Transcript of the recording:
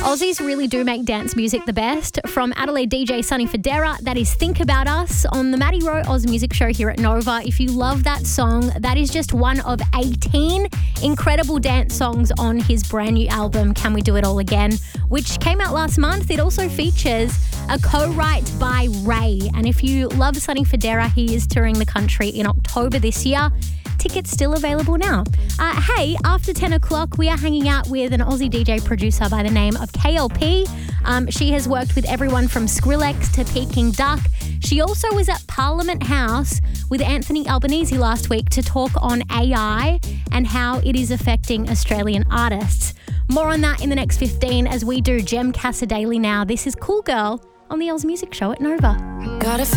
Aussies really do make dance music the best. From Adelaide DJ Sonny Fodera, that is Think About Us on the Maddie Rowe Oz Music Show here at Nova. If you love that song, that is just one of 18 incredible dance songs on his brand new album, Can We Do It All Again, which came out last month. It also features a co-write by Ray. And if you love Sonny Fodera, he is touring the country in October this year. Tickets still available now. Hey, after 10 o'clock, we are hanging out with an Aussie DJ producer by the name of KLP. She has worked with everyone from Skrillex to Peking Duck. She also was at Parliament House with Anthony Albanese last week to talk on AI and how it is affecting Australian artists. More on that in the next 15 as we do Jem Casa Daily now. This is Cool Girl on the Oz Music Show at Nova. Got a